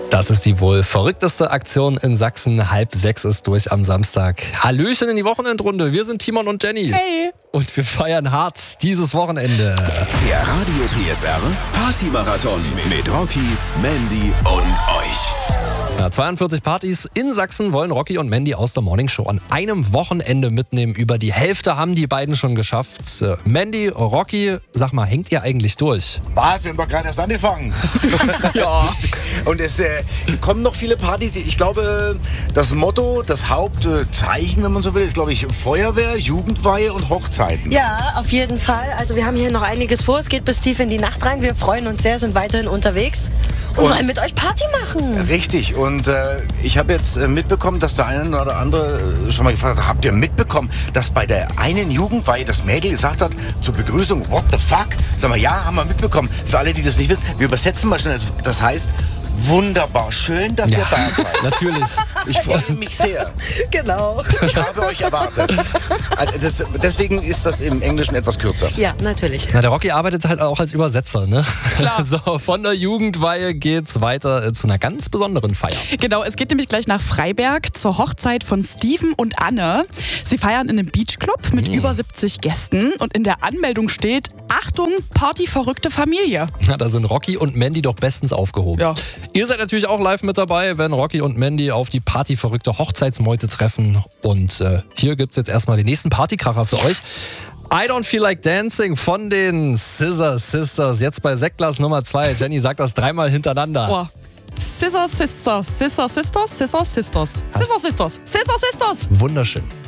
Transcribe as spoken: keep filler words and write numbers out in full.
Das ist die wohl verrückteste Aktion in Sachsen. Halb sechs ist durch am Samstag. Hallöchen in die Wochenendrunde. Wir sind Timon und Jenny. Hey. Und wir feiern hart dieses Wochenende. Der Radio P S R Party-Marathon mit Rocky, Mandy und euch. Ja, zweiundvierzig Partys in Sachsen wollen Rocky und Mandy aus der Morning Show an einem Wochenende mitnehmen. Über die Hälfte haben die beiden schon geschafft. Äh, Mandy, Rocky, sag mal, hängt ihr eigentlich durch? Was? Wir haben doch gerade erst angefangen. Ja. Und es äh, kommen noch viele Partys. Ich glaube, das Motto, das Hauptzeichen, wenn man so will, ist, glaube ich, Feuerwehr, Jugendweihe und Hochzeiten. Ja, auf jeden Fall. Also wir haben hier noch einiges vor. Es geht bis tief in die Nacht rein. Wir freuen uns sehr, sind weiterhin unterwegs und, und wollen mit euch Party machen. Richtig. Und äh, ich habe jetzt äh, mitbekommen, dass der eine oder andere äh, schon mal gefragt hat, habt ihr mitbekommen, dass bei der einen Jugendweihe das Mädel gesagt hat, zur Begrüßung, what the fuck? Sagen wir, ja, haben wir mitbekommen. Für alle, die das nicht wissen, wir übersetzen mal schnell. Das heißt, wunderbar, schön, dass Ja, ihr da seid. natürlich. Ich freue mich sehr. Genau. Ich habe euch erwartet. Also das, deswegen ist das im Englischen etwas kürzer. Ja, natürlich. Na, der Rocky arbeitet halt auch als Übersetzer, ne? Klar. So, von der Jugendweihe geht's weiter äh, zu einer ganz besonderen Feier. Genau, es geht nämlich gleich nach Freiberg zur Hochzeit von Steven und Anne. Sie feiern in einem Beachclub mit über siebzig Gästen und in der Anmeldung steht, Achtung, partyverrückte Familie. Na, da sind Rocky und Mandy doch bestens aufgehoben. Ja. Ihr seid natürlich auch live mit dabei, wenn Rocky und Mandy auf die partyverrückte Hochzeitsmeute treffen. Und äh, hier gibt's jetzt erstmal den nächsten Partykracher für euch. I Don't Feel Like Dancing von den Scissor Sisters. Jetzt bei Sektglas Nummer zwei. Jenny sagt das dreimal hintereinander. Boah. Scissor Sisters, Scissor Sisters, Scissor Sisters, Scissor Sisters, Scissor Sisters. Wunderschön.